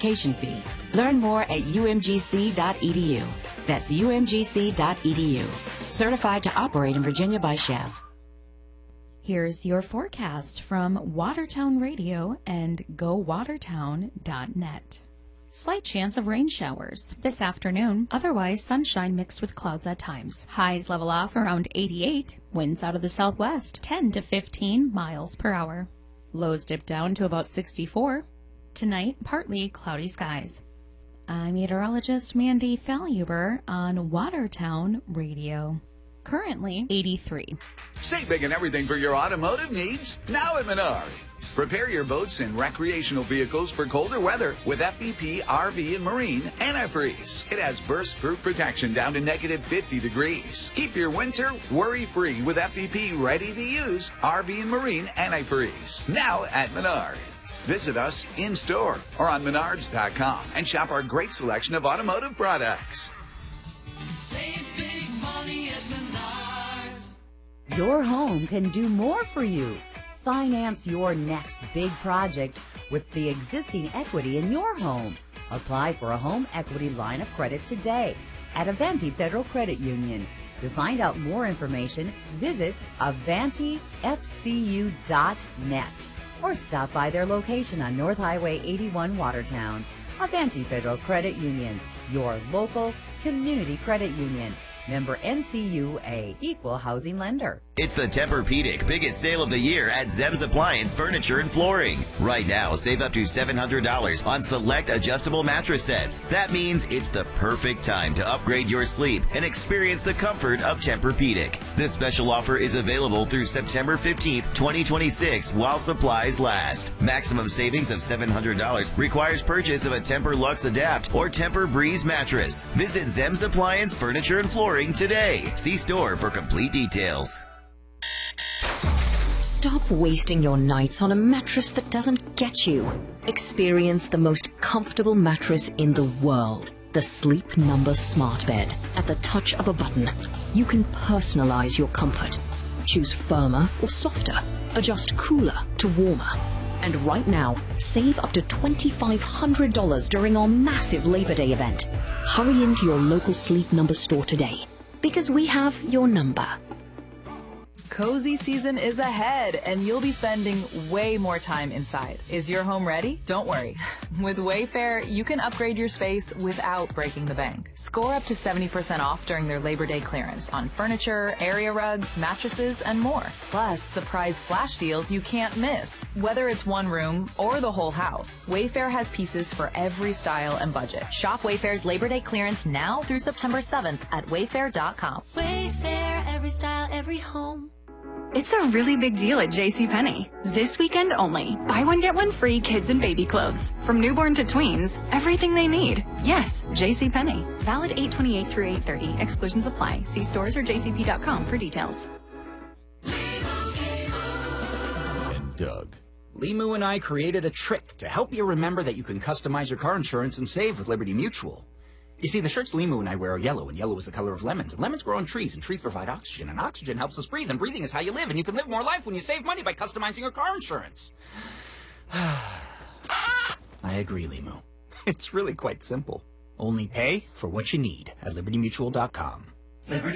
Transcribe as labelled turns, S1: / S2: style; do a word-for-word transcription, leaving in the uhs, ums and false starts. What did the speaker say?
S1: application fee. Learn more at u m g c dot e d u. That's u m g c dot e d u. Certified to operate in Virginia by Chev.
S2: Here's your forecast from Watertown Radio and go watertown dot net. Slight chance of rain showers this afternoon. Otherwise, sunshine mixed with clouds at times. Highs level off around eighty-eight. Winds out of the southwest, ten to fifteen miles per hour. Lows dip down to about sixty-four. Tonight, partly cloudy skies. I'm meteorologist Mandy Falhuber on Watertown Radio. Currently eighty-three.
S3: Save big and everything for your automotive needs now at Menards. Prepare your boats and recreational vehicles for colder weather with F V P R V and Marine Antifreeze. It has burst-proof protection down to negative fifty degrees. Keep your winter worry-free with F V P ready-to-use R V and Marine Antifreeze. Now at Menards. Visit us in-store or on menards dot com and shop our great selection of automotive products.
S4: Save big money at Menards.
S5: Your home can do more for you. Finance your next big project with the existing equity in your home. Apply for a home equity line of credit today at Avanti Federal Credit Union. To find out more information, visit avanti f c u dot net or stop by their location on North Highway eighty-one, Watertown. Avanti Federal Credit Union, your local community credit union. Member N C U A, Equal Housing Lender.
S6: It's the Tempur-Pedic biggest sale of the year at Zems Appliance Furniture and Flooring. Right now, save up to seven hundred dollars on select adjustable mattress sets. That means it's the perfect time to upgrade your sleep and experience the comfort of Tempur-Pedic. This special offer is available through September fifteenth, twenty twenty-six while supplies last. Maximum savings of seven hundred dollars requires purchase of a Tempur Luxe Adapt or Tempur Breeze mattress. Visit Zems Appliance Furniture and Flooring today. See store for complete details.
S7: Stop wasting your nights on a mattress that doesn't get you. Experience the most comfortable mattress in the world. The Sleep Number Smart Bed. At the touch of a button, you can personalize your comfort. Choose firmer or softer. Adjust cooler to warmer. And right now, save up to twenty-five hundred dollars during our massive Labor Day event. Hurry into your local Sleep Number store today, because we have your number.
S8: Cozy season is ahead, and you'll be spending way more time inside. Is your home ready? Don't worry. With Wayfair, you can upgrade your space without breaking the bank. Score up to seventy percent off during their Labor Day clearance on furniture, area rugs, mattresses, and more. Plus, surprise flash deals you can't miss. Whether it's one room or the whole house, Wayfair has pieces for every style and budget.
S9: Shop Wayfair's Labor Day clearance now through September seventh at wayfair dot com.
S10: Wayfair, every style, every home.
S11: It's a really big deal at JCPenney. This weekend only. Buy one, get one free kids and baby clothes. From newborn to tweens, everything they need. Yes, JCPenney. Valid eight twenty-eight through eight thirty. Exclusions apply. See stores or j c p dot com for details.
S12: And Doug. Limu and I created a trick to help you remember that you can customize your car insurance and save with Liberty Mutual. You see, the shirts Limu and I wear are yellow, and yellow is the color of lemons. And lemons grow on trees, and trees provide oxygen, and oxygen helps us breathe, and breathing is how you live, and you can live more life when you save money by customizing your car insurance. I agree, Limu. It's really quite simple. Only pay for what you need at liberty mutual dot com. Liberty